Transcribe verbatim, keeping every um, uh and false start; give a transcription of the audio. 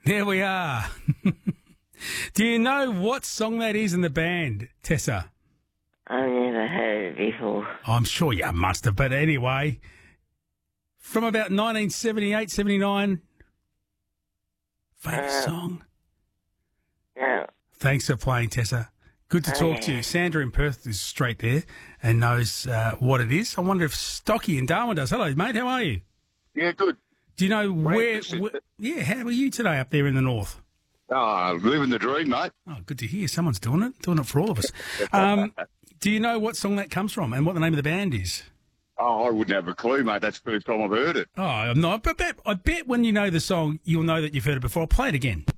There we are. Do you know what song that is in the band, Tessa? I've never heard it before. I'm sure you must have, but anyway, from about nineteen seventy-eight, seventy-nine, famous Uh, song. No. Thanks for playing, Tessa. Good to talk to you. Sandra in Perth is straight there and knows uh, what it is. I wonder if Stocky in Darwin does. Hello, mate. How are you? Yeah, good. Do you know where, Interesting. where... Yeah, how are you today up there in the north? Oh, living the dream, mate. Oh, good to hear. Someone's doing it. Doing it for all of us. Um, do you know what song that comes from and what the name of the band is? Oh, I wouldn't have a clue, mate. That's the first time I've heard it. Oh, I'm not. But bet, I bet when you know the song, you'll know that you've heard it before. I'll play it again.